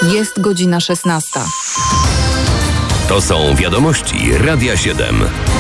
Jest godzina 16. To są wiadomości Radia 7.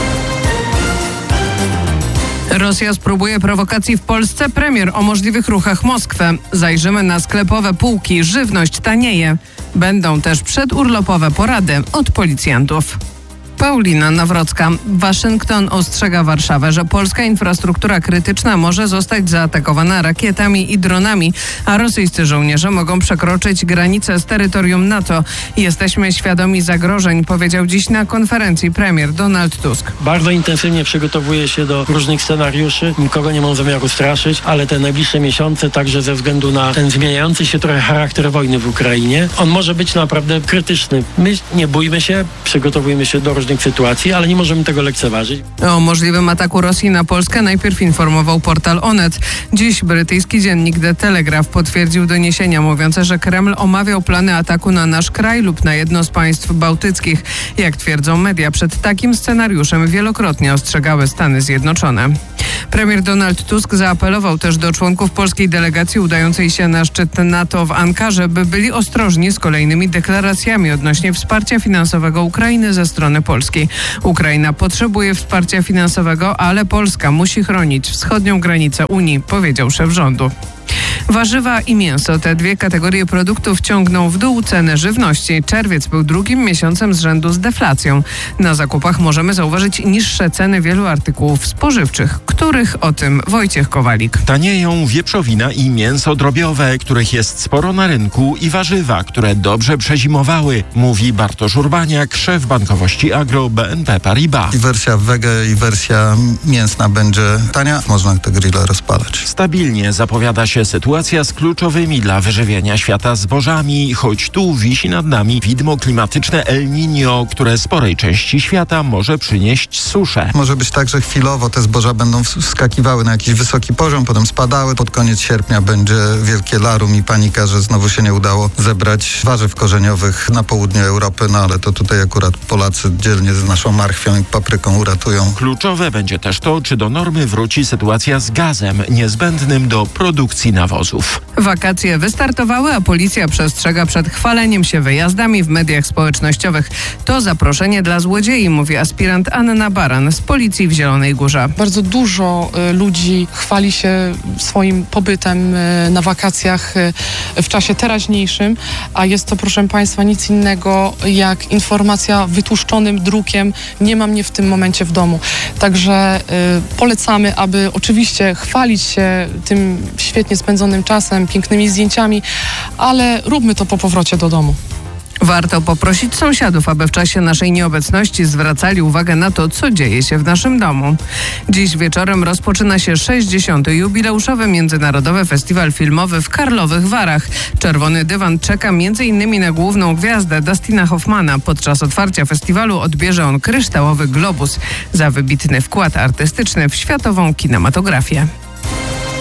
Rosja spróbuje prowokacji w Polsce. Premier o możliwych ruchach Moskwy. Zajrzymy na sklepowe półki. Żywność tanieje. Będą też przedurlopowe porady od policjantów. Paulina Nawrocka. Waszyngton ostrzega Warszawę, że polska infrastruktura krytyczna może zostać zaatakowana rakietami i dronami, a rosyjscy żołnierze mogą przekroczyć granice z terytorium NATO. Jesteśmy świadomi zagrożeń, powiedział dziś na konferencji premier Donald Tusk. Bardzo intensywnie przygotowuje się do różnych scenariuszy. Nikogo nie mam zamiaru straszyć, ale te najbliższe miesiące, także ze względu na ten zmieniający się trochę charakter wojny w Ukrainie, on może być naprawdę krytyczny. My nie bójmy się, przygotowujemy się do różnych sytuacji, ale nie możemy tego lekceważyć. O możliwym ataku Rosji na Polskę najpierw informował portal Onet. Dziś brytyjski dziennik The Telegraph potwierdził doniesienia mówiące, że Kreml omawiał plany ataku na nasz kraj lub na jedno z państw bałtyckich. Jak twierdzą media, przed takim scenariuszem wielokrotnie ostrzegały Stany Zjednoczone. Premier Donald Tusk zaapelował też do członków polskiej delegacji udającej się na szczyt NATO w Ankarze, by byli ostrożni z kolejnymi deklaracjami odnośnie wsparcia finansowego Ukrainy ze strony Polski. Ukraina potrzebuje wsparcia finansowego, ale Polska musi chronić wschodnią granicę Unii, powiedział szef rządu. Warzywa i mięso, te dwie kategorie produktów ciągną w dół ceny żywności. Czerwiec był drugim miesiącem z rzędu z deflacją. Na zakupach możemy zauważyć niższe ceny wielu artykułów spożywczych, których o tym Wojciech Kowalik. Tanieją wieprzowina i mięso drobiowe, których jest sporo na rynku, i warzywa, które dobrze przezimowały, mówi Bartosz Urbaniak, szef bankowości Agro BNP Paribas. I wersja wege, i wersja mięsna będzie tania. Można te grille rozpalać. Stabilnie zapowiada się sytuacja z kluczowymi dla wyżywienia świata zbożami, choć tu wisi nad nami widmo klimatyczne El Niño, które sporej części świata może przynieść suszę. Może być tak, że chwilowo te zboża będą wskakiwały na jakiś wysoki poziom, potem spadały. Pod koniec sierpnia będzie wielkie larum i panika, że znowu się nie udało zebrać warzyw korzeniowych na południu Europy, no ale to tutaj akurat Polacy dzielnie z naszą marchwią i papryką uratują. Kluczowe będzie też to, czy do normy wróci sytuacja z gazem niezbędnym do produkcji nawozów. Wakacje wystartowały, a policja przestrzega przed chwaleniem się wyjazdami w mediach społecznościowych. To zaproszenie dla złodziei, mówi aspirant Anna Baran z policji w Zielonej Górze. Bardzo dużo ludzi chwali się swoim pobytem na wakacjach w czasie teraźniejszym, a jest to, proszę Państwa, nic innego jak informacja wytłuszczonym drukiem: nie ma mnie w tym momencie w domu. Także polecamy, aby oczywiście chwalić się tym świetnie spędzonym czasem, pięknymi zdjęciami, ale róbmy to po powrocie do domu. Warto poprosić sąsiadów, aby w czasie naszej nieobecności zwracali uwagę na to, co dzieje się w naszym domu. Dziś wieczorem rozpoczyna się 60. jubileuszowy Międzynarodowy Festiwal Filmowy w Karlowych Warach. Czerwony dywan czeka m.in. na główną gwiazdę Dustina Hoffmana. Podczas otwarcia festiwalu odbierze on kryształowy globus za wybitny wkład artystyczny w światową kinematografię.